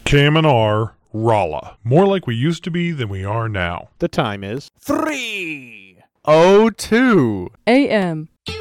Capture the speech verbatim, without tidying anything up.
K M N R, Rolla. More like we used to be than we are now. The time is three oh two A M